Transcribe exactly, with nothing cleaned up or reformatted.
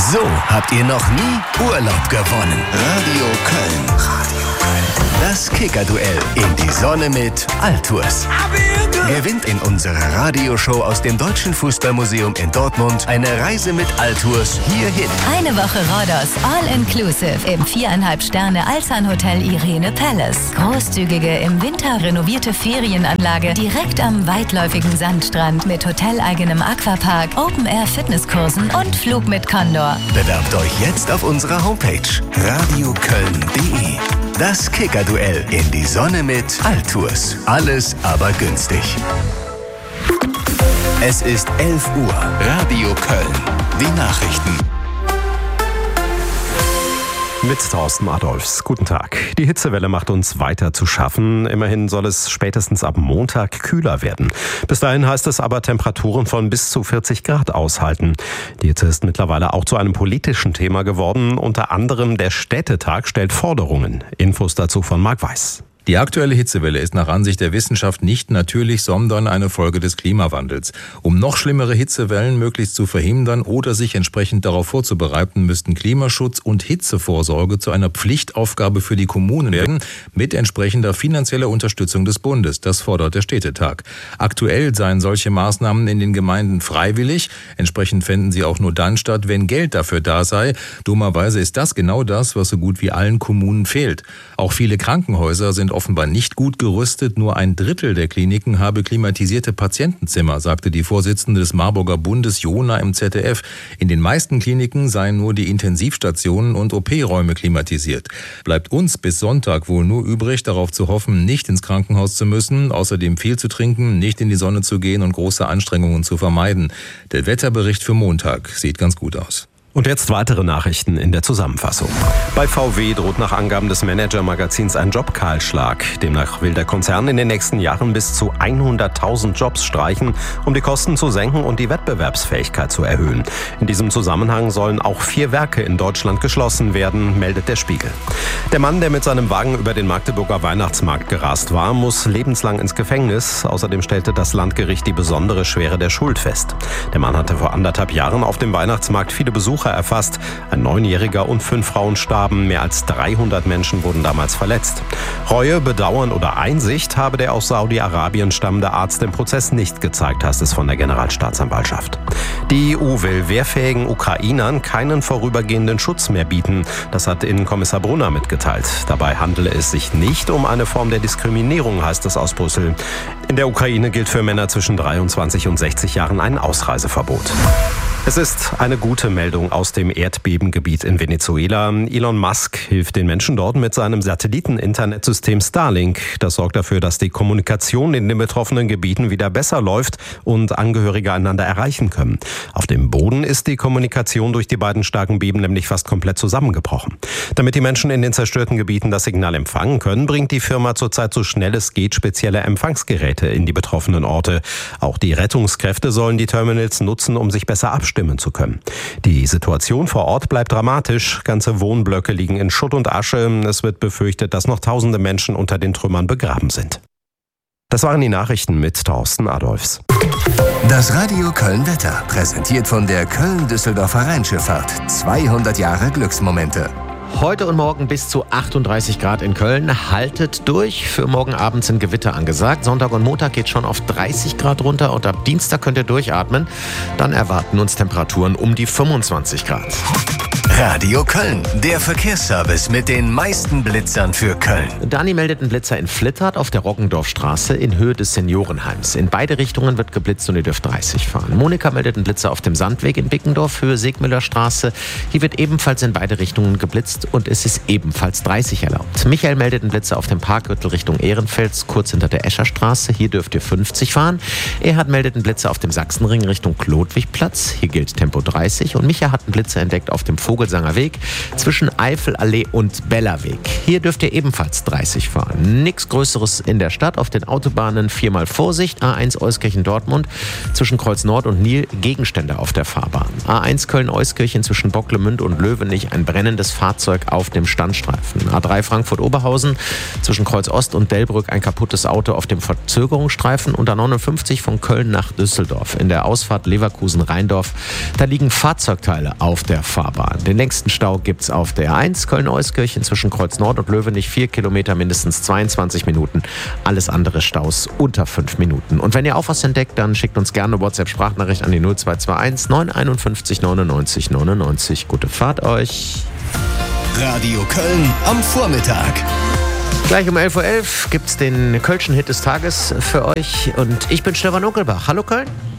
So habt ihr noch nie Urlaub gewonnen. Radio Köln. Radio Köln. Das Kicker-Duell in die Sonne mit Altours. Gewinnt in unserer Radioshow aus dem Deutschen Fußballmuseum in Dortmund eine Reise mit Altours hierhin. Eine Woche Rhodos, all-inclusive im viereinhalb Sterne Alzan-Hotel Irene Palace. Großzügige, im Winter renovierte Ferienanlage direkt am weitläufigen Sandstrand mit hoteleigenem Aquapark, Open-Air-Fitnesskursen und Flug mit Condor. Bewerbt euch jetzt auf unserer Homepage radioköln punkt de. Das Kicker-Duell in die Sonne mit Altours. Alles aber günstig. Es ist elf Uhr. Radio Köln. Die Nachrichten. Mit Thorsten Adolfs. Guten Tag. Die Hitzewelle macht uns weiter zu schaffen. Immerhin soll es spätestens ab Montag kühler werden. Bis dahin heißt es aber Temperaturen von bis zu vierzig Grad aushalten. Die Hitze ist mittlerweile auch zu einem politischen Thema geworden. Unter anderem der Städtetag stellt Forderungen. Infos dazu von Marc Weiß. Die aktuelle Hitzewelle ist nach Ansicht der Wissenschaft nicht natürlich, sondern eine Folge des Klimawandels. Um noch schlimmere Hitzewellen möglichst zu verhindern oder sich entsprechend darauf vorzubereiten, müssten Klimaschutz und Hitzevorsorge zu einer Pflichtaufgabe für die Kommunen werden, mit entsprechender finanzieller Unterstützung des Bundes. Das fordert der Städtetag. Aktuell seien solche Maßnahmen in den Gemeinden freiwillig. Entsprechend fänden sie auch nur dann statt, wenn Geld dafür da sei. Dummerweise ist das genau das, was so gut wie allen Kommunen fehlt. Auch viele Krankenhäuser sind offenbar nicht gut gerüstet. Nur ein Drittel der Kliniken habe klimatisierte Patientenzimmer, sagte die Vorsitzende des Marburger Bundes Jona im Z D F. In den meisten Kliniken seien nur die Intensivstationen und O P-Räume klimatisiert. Bleibt uns bis Sonntag wohl nur übrig, darauf zu hoffen, nicht ins Krankenhaus zu müssen, außerdem viel zu trinken, nicht in die Sonne zu gehen und große Anstrengungen zu vermeiden. Der Wetterbericht für Montag sieht ganz gut aus. Und jetzt weitere Nachrichten in der Zusammenfassung. Bei V W droht nach Angaben des Manager-Magazins ein Jobkahlschlag. Demnach will der Konzern in den nächsten Jahren bis zu hunderttausend Jobs streichen, um die Kosten zu senken und die Wettbewerbsfähigkeit zu erhöhen. In diesem Zusammenhang sollen auch vier Werke in Deutschland geschlossen werden, meldet der Spiegel. Der Mann, der mit seinem Wagen über den Magdeburger Weihnachtsmarkt gerast war, muss lebenslang ins Gefängnis. Außerdem stellte das Landgericht die besondere Schwere der Schuld fest. Der Mann hatte vor anderthalb Jahren auf dem Weihnachtsmarkt viele Besucher erfasst. Ein Neunjähriger und fünf Frauen starben. Mehr als dreihundert Menschen wurden damals verletzt. Reue, Bedauern oder Einsicht habe der aus Saudi-Arabien stammende Arzt im Prozess nicht gezeigt, heißt es von der Generalstaatsanwaltschaft. Die E U will wehrfähigen Ukrainern keinen vorübergehenden Schutz mehr bieten. Das hat Innenkommissar Brunner mitgeteilt. Dabei handele es sich nicht um eine Form der Diskriminierung, heißt es aus Brüssel. In der Ukraine gilt für Männer zwischen dreiundzwanzig und sechzig Jahren ein Ausreiseverbot. Es ist eine gute Meldung aus dem Erdbebengebiet in Venezuela. Elon Musk hilft den Menschen dort mit seinem Satelliten-Internetsystem Starlink. Das sorgt dafür, dass die Kommunikation in den betroffenen Gebieten wieder besser läuft und Angehörige einander erreichen können. Auf dem Boden ist die Kommunikation durch die beiden starken Beben nämlich fast komplett zusammengebrochen. Damit die Menschen in den zerstörten Gebieten das Signal empfangen können, bringt die Firma zurzeit so schnell es geht spezielle Empfangsgeräte in die betroffenen Orte. Auch die Rettungskräfte sollen die Terminals nutzen, um sich besser abstimmen zu können. Die Situation vor Ort bleibt dramatisch. Ganze Wohnblöcke liegen in Schutt und Asche. Es wird befürchtet, dass noch tausende Menschen unter den Trümmern begraben sind. Das waren die Nachrichten mit Thorsten Adolfs. Das Radio Köln Wetter, präsentiert von der Köln-Düsseldorfer Rheinschifffahrt. zweihundert Jahre Glücksmomente. Heute und morgen bis zu achtunddreißig Grad in Köln. Haltet durch. Für morgen Abend sind Gewitter angesagt. Sonntag und Montag geht schon auf dreißig Grad runter und ab Dienstag könnt ihr durchatmen. Dann erwarten uns Temperaturen um die fünfundzwanzig Grad. Radio Köln, der Verkehrsservice mit den meisten Blitzern für Köln. Dani meldet einen Blitzer in Flittert auf der Roggendorfstraße in Höhe des Seniorenheims. In beide Richtungen wird geblitzt und ihr dürft dreißig fahren. Monika meldet einen Blitzer auf dem Sandweg in Bickendorf, Höhe Segmüllerstraße. Hier wird ebenfalls in beide Richtungen geblitzt und es ist ebenfalls dreißig erlaubt. Michael meldet einen Blitzer auf dem Parkgürtel Richtung Ehrenfels, kurz hinter der Escherstraße. Hier dürft ihr fünfzig fahren. Erhard meldet einen Blitzer auf dem Sachsenring Richtung Klodwigplatz. Hier gilt Tempo dreißig. Und Micha hat einen Blitzer entdeckt auf dem Vogel Vogelsanger Weg zwischen Eifelallee und Bellerweg. Hier dürft ihr ebenfalls dreißig fahren. Nichts Größeres in der Stadt. Auf den Autobahnen viermal Vorsicht. A eins Euskirchen-Dortmund zwischen Kreuz Nord und Nil Gegenstände auf der Fahrbahn. A eins Köln-Euskirchen zwischen Bocklemünd und Löwenich ein brennendes Fahrzeug auf dem Standstreifen. A drei Frankfurt-Oberhausen zwischen Kreuz Ost und Delbrück ein kaputtes Auto auf dem Verzögerungsstreifen. Und A neunundfünfzig von Köln nach Düsseldorf in der Ausfahrt Leverkusen-Rheindorf. Da liegen Fahrzeugteile auf der Fahrbahn. Den längsten Stau gibt's auf der A eins Köln-Euskirchen zwischen Kreuz Nord und Löwenich. Vier Kilometer, mindestens zweiundzwanzig Minuten. Alles andere Staus unter fünf Minuten. Und wenn ihr auch was entdeckt, dann schickt uns gerne WhatsApp-Sprachnachricht an die null zwei zwei eins neun einundfünfzig neunundneunzig neunundneunzig. Gute Fahrt euch. Radio Köln am Vormittag. Gleich um elf Uhr elf gibt's den Kölschen Hit des Tages für euch. Und ich bin Stefan Unkelbach. Hallo Köln.